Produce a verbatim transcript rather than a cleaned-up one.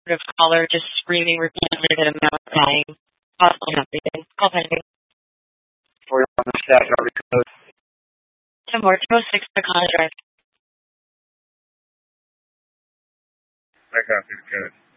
of caller just screaming repeatedly that I'm not dying. Possibly not breathing. Call pending. For you on the staff, Robert Code. Tim Moore, two oh six, the Connor Drive. I copy the code.